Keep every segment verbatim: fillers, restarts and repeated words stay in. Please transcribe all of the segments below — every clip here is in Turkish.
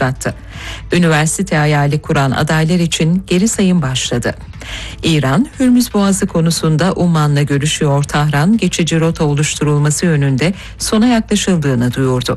uzattı. Üniversite hayali kuran adaylar için geri sayım başladı. İran, Hürmüz Boğazı konusunda Umman'la görüşüyor. Tahran, geçici rota oluşturulması yönünde sona yaklaşıldığını duyurdu.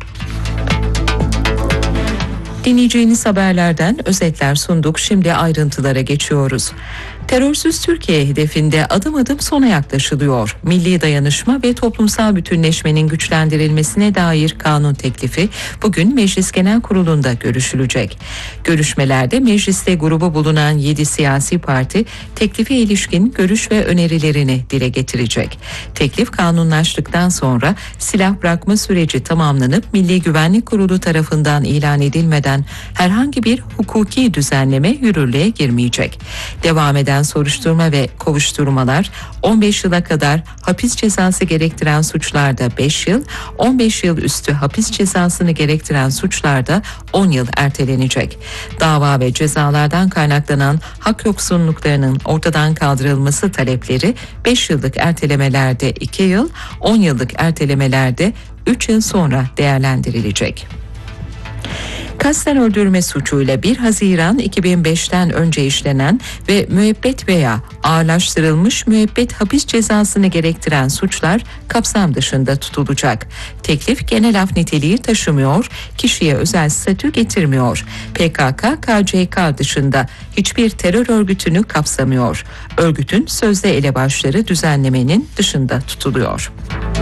Dinleyeceğiniz haberlerden özetler sunduk. Şimdi ayrıntılara geçiyoruz. Terörsüz Türkiye hedefinde adım adım sona yaklaşılıyor. Milli dayanışma ve toplumsal bütünleşmenin güçlendirilmesine dair kanun teklifi bugün Meclis Genel Kurulu'nda görüşülecek. Görüşmelerde mecliste grubu bulunan yedi siyasi parti teklife ilişkin görüş ve önerilerini dile getirecek. Teklif kanunlaştıktan sonra silah bırakma süreci tamamlanıp Milli Güvenlik Kurulu tarafından ilan edilmeden herhangi bir hukuki düzenleme yürürlüğe girmeyecek. Devam eden soruşturma ve kovuşturmalar on beş yıla kadar hapis cezası gerektiren suçlarda beş yıl, on beş yıl üstü hapis cezasını gerektiren suçlarda on yıl ertelenecek. Dava ve cezalardan kaynaklanan hak yoksunluklarının ortadan kaldırılması talepleri beş yıllık ertelemelerde iki yıl, on yıllık ertelemelerde üç yıl sonra değerlendirilecek. Kasten öldürme suçuyla bir Haziran iki bin beşten önce işlenen ve müebbet veya ağırlaştırılmış müebbet hapis cezasını gerektiren suçlar kapsam dışında tutulacak. Teklif genel af niteliği taşımıyor, kişiye özel statü getirmiyor. P K K K C K dışında hiçbir terör örgütünü kapsamıyor. Örgütün sözde elebaşları düzenlemenin dışında tutuluyor.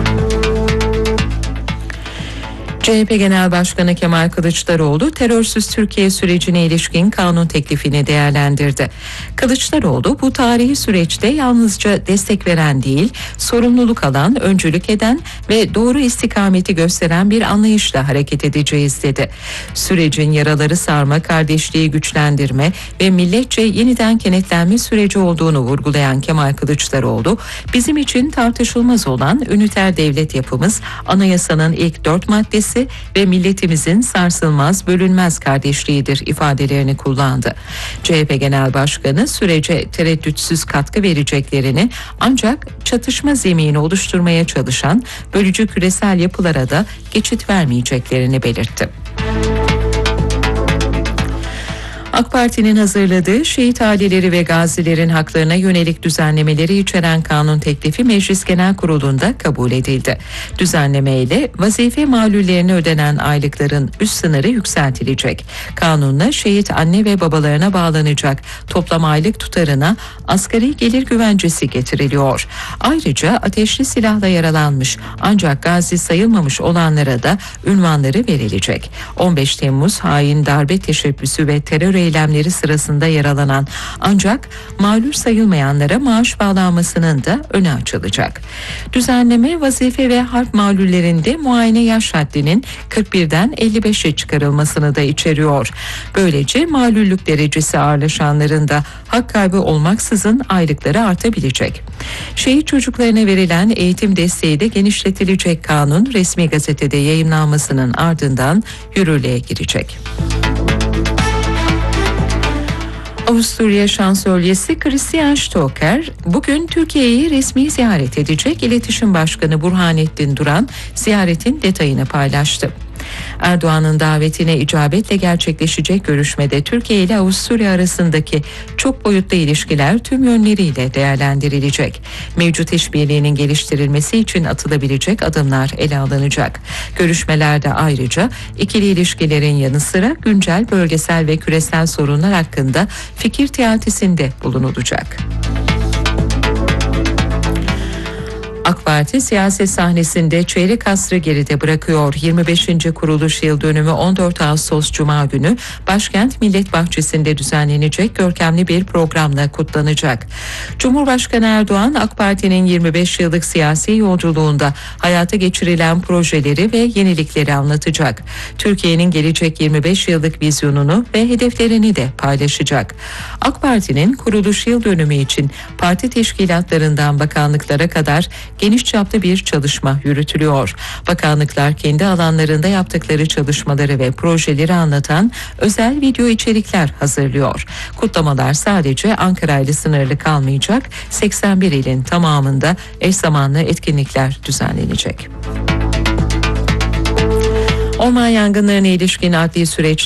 C H P Genel Başkanı Kemal Kılıçdaroğlu terörsüz Türkiye sürecine ilişkin kanun teklifini değerlendirdi. Kılıçdaroğlu bu tarihi süreçte yalnızca destek veren değil, sorumluluk alan, öncülük eden ve doğru istikameti gösteren bir anlayışla hareket edeceğiz dedi. Sürecin yaraları sarma, kardeşliği güçlendirme ve milletçe yeniden kenetlenme süreci olduğunu vurgulayan Kemal Kılıçdaroğlu, bizim için tartışılmaz olan üniter devlet yapımız, anayasanın ilk dört maddesi ve milletimizin sarsılmaz, bölünmez kardeşliğidir ifadelerini kullandı. C H P Genel Başkanı sürece tereddütsüz katkı vereceklerini ancak çatışma zemini oluşturmaya çalışan bölücü küresel yapılara da geçit vermeyeceklerini belirtti. AK Parti'nin hazırladığı şehit aileleri ve gazilerin haklarına yönelik düzenlemeleri içeren kanun teklifi Meclis Genel Kurulu'nda kabul edildi. Düzenleme ile vazife malullerine ödenen aylıkların üst sınırı yükseltilecek. Kanunla şehit anne ve babalarına bağlanacak toplam aylık tutarına asgari gelir güvencesi getiriliyor. Ayrıca ateşli silahla yaralanmış ancak gazi sayılmamış olanlara da ünvanları verilecek. on beş Temmuz hain darbe teşebbüsü ve terör eylemleri sırasında yaralanan ancak mağlup sayılmayanlara maaş bağlanmasının da önü açılacak. Düzenleme vazife ve harp mağlullerinde muayene yaş haddinin kırk birden elli beşe çıkarılmasını da içeriyor. Böylece mağlullük derecesi ağırlaşanların da hak kaybı olmaksızın aylıkları artabilecek. Şehit çocuklarına verilen eğitim desteği de genişletilecek. Kanun resmi gazetede yayımlanmasının ardından yürürlüğe girecek. Avusturya Şansölyesi Christian Stoker bugün Türkiye'yi resmi ziyaret edecek. İletişim Başkanı Burhanettin Duran ziyaretin detayını paylaştı. Erdoğan'ın davetine icabetle gerçekleşecek görüşmede Türkiye ile Avusturya arasındaki çok boyutlu ilişkiler tüm yönleriyle değerlendirilecek. Mevcut işbirliğinin geliştirilmesi için atılabilecek adımlar ele alınacak. Görüşmelerde ayrıca ikili ilişkilerin yanı sıra güncel bölgesel ve küresel sorunlar hakkında fikir teatisinde bulunulacak. AK Parti siyaset sahnesinde çeyrek asrı geride bırakıyor. yirmi beşinci kuruluş yıl dönümü on dört Ağustos Cuma günü başkent Millet Bahçesi'nde düzenlenecek görkemli bir programla kutlanacak. Cumhurbaşkanı Erdoğan AK Parti'nin yirmi beş yıllık siyasi yolculuğunda hayata geçirilen projeleri ve yenilikleri anlatacak. Türkiye'nin gelecek yirmi beş yıllık vizyonunu ve hedeflerini de paylaşacak. AK Parti'nin kuruluş yıl dönümü için parti teşkilatlarından bakanlıklara kadar geniş çapta bir çalışma yürütülüyor. Bakanlıklar kendi alanlarında yaptıkları çalışmaları ve projeleri anlatan özel video içerikler hazırlıyor. Kutlamalar sadece Ankara ile sınırlı kalmayacak, seksen bir ilin tamamında eş zamanlı etkinlikler düzenlenecek. Orman yangınlarına ilişkin adli süreç